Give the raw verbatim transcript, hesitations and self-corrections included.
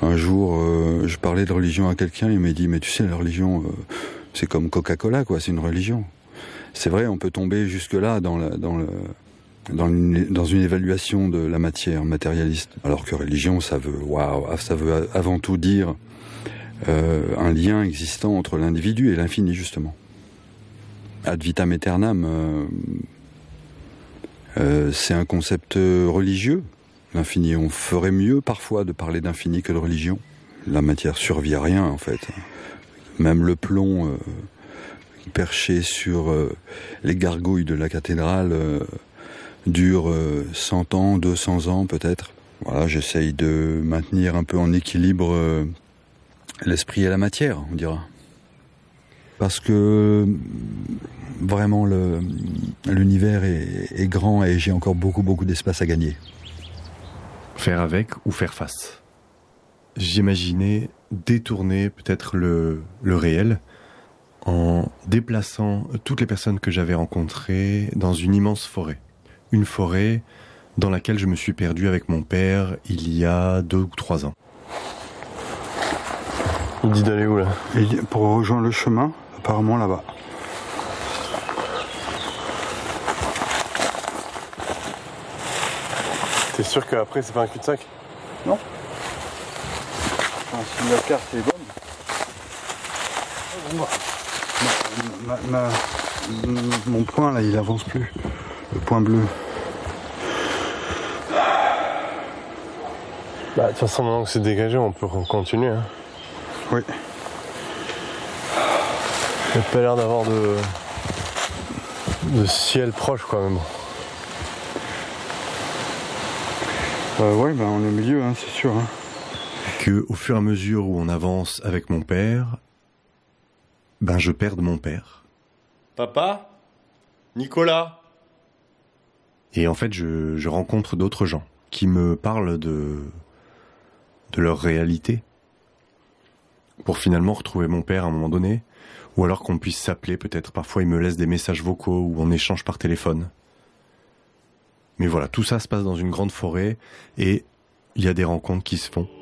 Un jour, euh, je parlais de religion à quelqu'un, il m'a dit, mais tu sais, la religion, euh, c'est comme Coca-Cola, quoi, c'est une religion. C'est vrai, on peut tomber jusque-là dans, la, dans, le, dans, une, dans une évaluation de la matière matérialiste, alors que religion, ça veut, waouh, ça veut avant tout dire euh, un lien existant entre l'individu et l'infini, justement. Ad vitam aeternam, euh, euh, c'est un concept religieux. L'infini, on ferait mieux parfois de parler d'infini que de religion. La matière survit à rien en fait. Même le plomb euh, perché sur euh, les gargouilles de la cathédrale euh, dure euh, cent ans, deux cents ans peut-être. Voilà, j'essaye de maintenir un peu en équilibre euh, l'esprit et la matière, on dira. Parce que vraiment le, l'univers est, est grand et j'ai encore beaucoup beaucoup d'espace à gagner. Faire avec ou faire face. J'imaginais détourner peut-être le, le réel en déplaçant toutes les personnes que j'avais rencontrées dans une immense forêt. Une forêt dans laquelle je me suis perdu avec mon père il y a deux ou trois ans. Il dit d'aller où là ? Et pour rejoindre le chemin, apparemment là-bas. T'es sûr qu'après c'est pas un cul-de-sac ? Non. Enfin, si la carte est bonne. Ma, ma, mon point là, il avance plus. Le point bleu. Bah, de toute façon, maintenant que c'est dégagé, on peut continuer. Hein. Oui. Il n'y a pas l'air d'avoir de, de ciel proche, quoi, même. Euh, ouais, ben on est au milieu, hein, c'est sûr. Hein. Que, au fur et à mesure où on avance avec mon père, ben je perds mon père. Papa ? Nicolas ? Et en fait, je, je rencontre d'autres gens qui me parlent de, de leur réalité. Pour finalement retrouver mon père à un moment donné, ou alors qu'on puisse s'appeler, peut-être parfois il me laisse des messages vocaux ou on échange par téléphone. Mais voilà, tout ça se passe dans une grande forêt et il y a des rencontres qui se font.